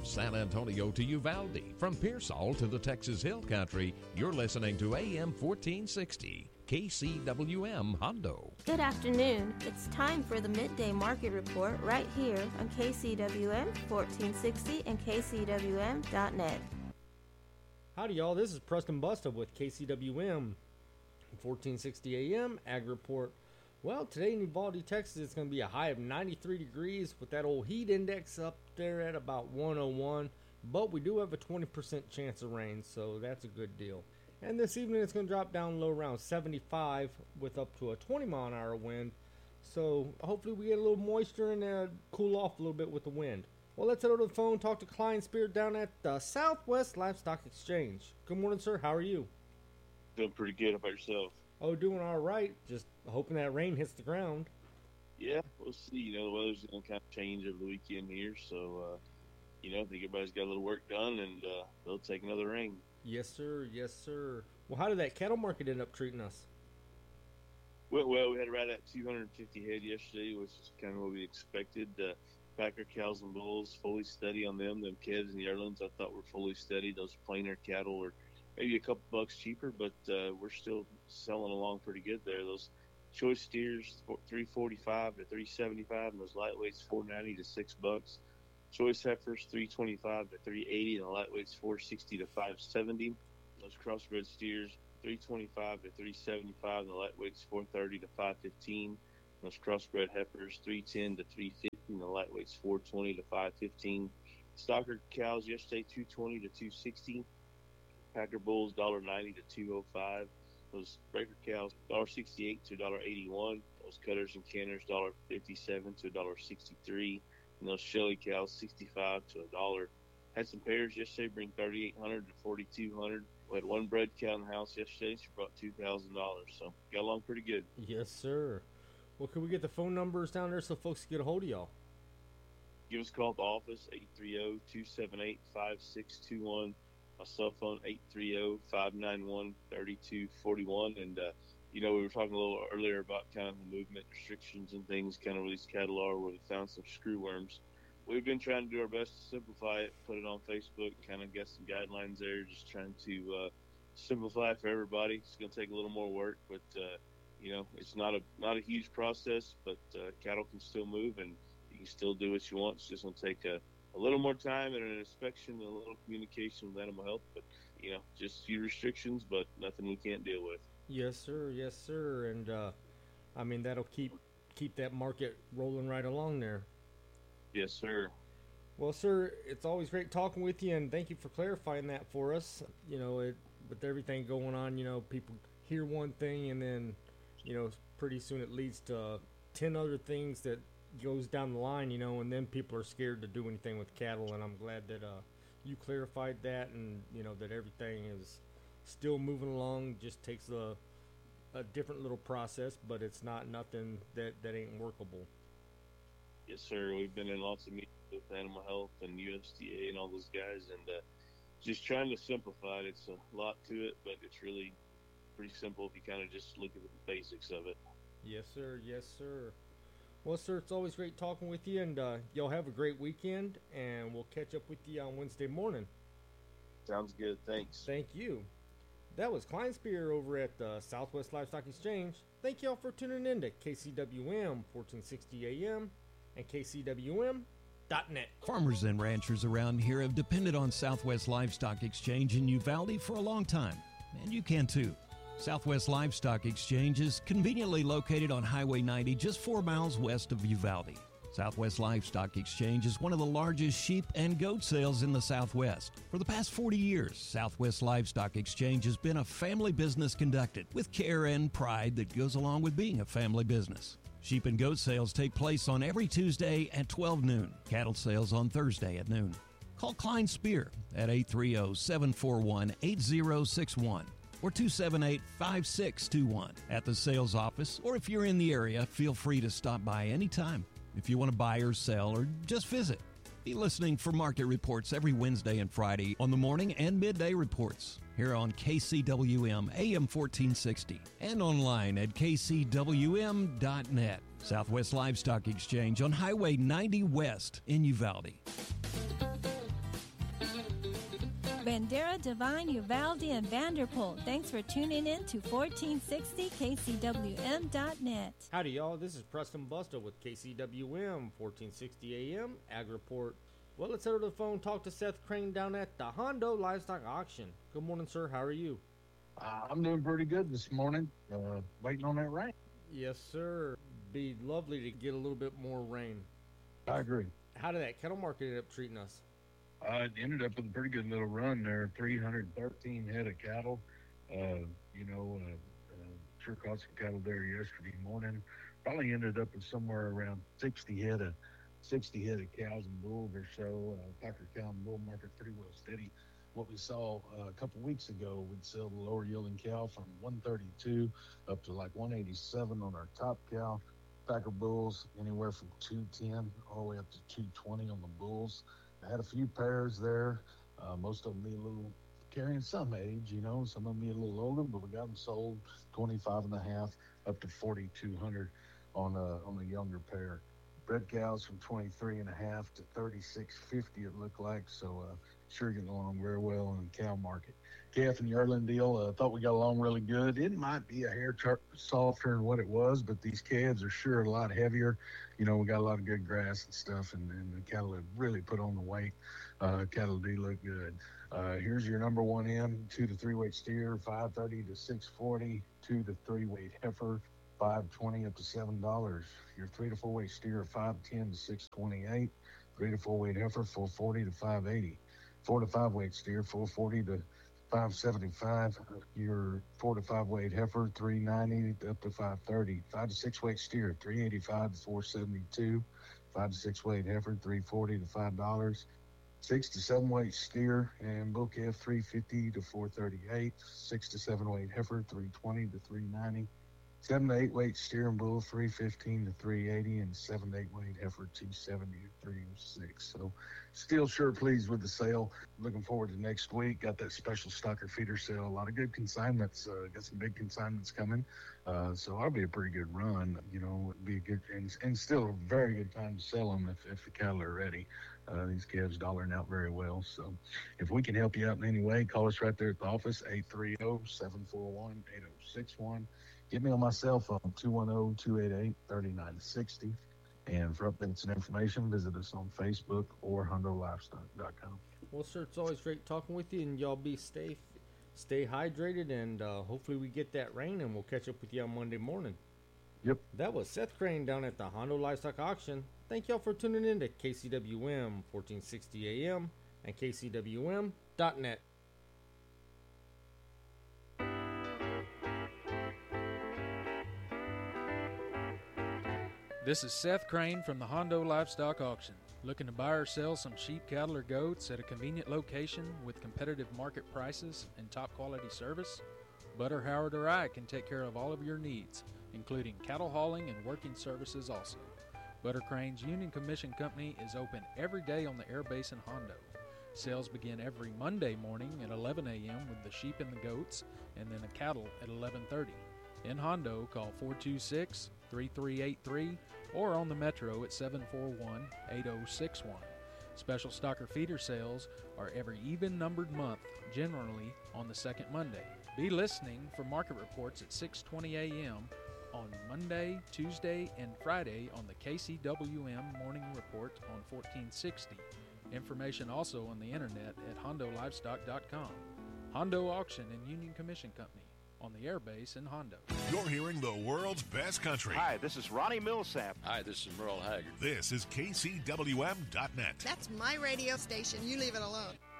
From San Antonio to Uvalde, from Pearsall to the Texas Hill Country, you're listening to AM 1460, KCWM Hondo. Good afternoon. It's time for the Midday Market Report right here on KCWM 1460 and KCWM.net. Howdy, y'all. This is Preston Busta with KCWM 1460 AM Ag Report. Well, today in Uvalde, Texas, it's going to be a high of 93 degrees with that old heat index up there at about 101. But we do have a 20% chance of rain, so that's a good deal. And this evening, it's going to drop down low around 75 with up to a 20-mile-an-hour wind. So hopefully we get a little moisture and cool off a little bit with the wind. Well, let's head over to the phone, talk to Klein Spear down at the Southwest Livestock Exchange. Good morning, sir. How are you? Doing pretty good. How about yourself? Oh, doing all right. Just hoping that rain hits the ground. Yeah, we'll see. You know, the weather's going to kind of change over the weekend here. So, I think everybody's got a little work done, and they'll take another rain. Yes, sir. Yes, sir. Well, how did that cattle market end up treating us? Well, we had right at 250 head yesterday, which is kind of what we expected. Packer cows and bulls, fully steady on them. Them kids and the yearlings I thought were fully steady. Those plainer cattle were maybe a couple bucks cheaper, but we're still selling along pretty good there. Those choice steers, $345 to $375, and those lightweights, $490 to $6. Choice heifers, $325 to $380, and the lightweights, $460 to $570. Those crossbred steers, $325 to $375, and the lightweights, $430 to $515. Those crossbred heifers, $310 to $350, and the lightweights, $420 to $515. Stocker cows yesterday, $220 to $260. Packer bulls, $1.90 to $2.05. Those breaker cows, $1.68 to $1.81. Those cutters and canners, $1.57 to $1.63. And those Shelly cows, $65 to $1. Had some pairs yesterday, bring $3,800 to $4,200. We had one bred cow in the house yesterday. She brought $2,000, so got along pretty good. Yes, sir. Well, can we get the phone numbers down there so folks can get a hold of y'all? Give us a call at the office, 830-278-5621. My cell phone, 830-591-3241. And, we were talking a little earlier about kind of the movement restrictions and things, kind of where these cattle are, where we found some screw worms. We've been trying to do our best to simplify it, put it on Facebook, kind of get some guidelines there, just trying to simplify it for everybody. It's going to take a little more work, but, it's not a huge process, but cattle can still move and you can still do what you want. It's just going to take a little more time and an inspection and a little communication with animal health, but, just a few restrictions, but nothing we can't deal with. Yes, sir. Yes, sir. And, that'll keep that market rolling right along there. Yes, sir. Well, sir, it's always great talking with you, and thank you for clarifying that for us. With everything going on, people hear one thing, and then, pretty soon it leads to 10 other things that goes down the line, and then people are scared to do anything with cattle, and I'm glad that you clarified that, and, that everything is still moving along, just takes a different little process, but it's not nothing that ain't workable. Yes, sir. We've been in lots of meetings with Animal Health and USDA and all those guys, and just trying to simplify it. It's a lot to it, but it's really pretty simple if you kind of just look at the basics of it. Yes, sir. Yes, sir. Well, sir, it's always great talking with you, and y'all have a great weekend, and we'll catch up with you on Wednesday morning. Sounds good. Thanks. Thank you. That was Klein Spear over at the Southwest Livestock Exchange. Thank y'all for tuning in to KCWM 1460 AM and KCWM.net. Farmers and ranchers around here have depended on Southwest Livestock Exchange in Uvalde for a long time, and you can too. Southwest Livestock Exchange is conveniently located on Highway 90, just 4 miles west of Uvalde. Southwest Livestock Exchange is one of the largest sheep and goat sales in the Southwest. For the past 40 years, Southwest Livestock Exchange has been a family business conducted with care and pride that goes along with being a family business. Sheep and goat sales take place on every Tuesday at 12 noon. Cattle sales on Thursday at noon. Call Klein Spear at 830-741-8061 or 278-5621 at the sales office, or if you're in the area, feel free to stop by anytime if you want to buy or sell or just visit. Be listening for market reports every Wednesday and Friday on the morning and midday reports here on KCWM AM 1460 and online at KCWM.net. Southwest Livestock Exchange on Highway 90 West in Uvalde. Bandera, Divine, Uvalde, and Vanderpool. Thanks for tuning in to 1460kcwm.net. Howdy, y'all. This is Preston Buster with KCWM 1460 AM Ag Report. Well, let's head over the phone and talk to Seth Crane down at the Hondo Livestock Auction. Good morning, sir. How are you? I'm doing pretty good this morning. Waiting on that rain. Yes, sir. Be lovely to get a little bit more rain. I agree. How did that cattle market end up treating us? It ended up with a pretty good little run there. 313 head of cattle. Sure caught some cattle there yesterday morning. Probably ended up with somewhere around 60 head of cows and bulls or so. Packer cow and bull market pretty well steady. What we saw a couple weeks ago, we'd sell the lower yielding cow from 132 up to like 187 on our top cow. Packer bulls anywhere from 210 all the way up to 220 on the bulls. I had a few pairs there. Most of them be a little carrying some age, some of them be a little older, but we got them sold 25 and a half up to 4,200 on a younger pair. Bred cows from 23 and a half to 36.50 it looked like, so sure getting along very well in the cow market. Calf and yearling deal, thought we got along really good. It might be a hair softer than what it was, but these calves are sure a lot heavier. We got a lot of good grass and stuff, and the cattle have really put on the weight. Cattle do look good. Here's your number one in, 2 to 3 weight steer, 530 to 640, 2 to 3 weight heifer, $5.20 up to $7. Your 3 to 4 weight steer, $5.10 to $6.28. 3 to 4 weight heifer, $4.40 to $5.80. 4 to 5 weight steer, $4.40 to $5.75. Your 4 to 5 weight heifer, $3.90 up to $5.30. 5 to 6 weight steer, $3.85 to $4.72. 5 to 6 weight heifer, $3.40 to $5. 6 to 7 weight steer and bull calf, $3.50 to $4.38. 6 to 7 weight heifer, $3.20 to $3.90. 7 to 8 weight steer and bull, $3.15 to $3.80, and 7 to 8 weight heifer, $2.70 to $3.06. So, still sure pleased with the sale. Looking forward to next week. Got that special stocker feeder sale. A lot of good consignments. Got some big consignments coming. So that'll be a pretty good run. It'd be a good and still a very good time to sell them if the cattle are ready. These calves dollaring out very well. So, if we can help you out in any way, call us right there at the office, 830-741-8061. Get me on my cell phone, 210-288-3960. And for updates and information, visit us on Facebook or HondoLivestock.com. Well, sir, it's always great talking with you, and y'all be safe, stay hydrated, and hopefully we get that rain, and we'll catch up with you on Monday morning. Yep. That was Seth Crane down at the Hondo Livestock Auction. Thank y'all for tuning in to KCWM 1460 AM and KCWM.net. This is Seth Crane from the Hondo Livestock Auction. Looking to buy or sell some sheep, cattle, or goats at a convenient location with competitive market prices and top quality service? Butter, Howard, or I can take care of all of your needs, including cattle hauling and working services also. Butter Crane's Union Commission Company is open every day on the air base in Hondo. Sales begin every Monday morning at 11 a.m. with the sheep and the goats, and then the cattle at 11:30. In Hondo, call 426-3383 or on the Metro at 741-8061. Special stocker feeder sales are every even-numbered month, generally on the second Monday. Be listening for market reports at 6:20 a.m. on Monday, Tuesday, and Friday on the KCWM Morning Report on 1460. Information also on the internet at HondoLivestock.com. Hondo Auction and Union Commission Company on the airbase in Hondo. You're hearing the world's best country. Hi, this is Ronnie Millsap. Hi, this is Merle Haggard. This is KCWM.net. That's my radio station. You leave it alone.